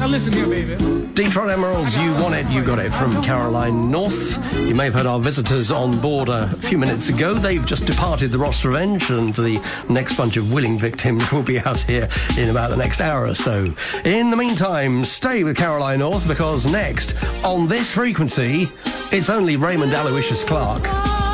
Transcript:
listen here, baby. Detroit Emeralds, You Want It, You Got It from Caroline North. You may have heard our visitors on board a few minutes ago. They've just departed the Ross Revenge, and the next bunch of willing victims will be out here in about the next hour or so. In the meantime, stay with Caroline North, because next, on this frequency, it's only Raymond Aloysius Clark.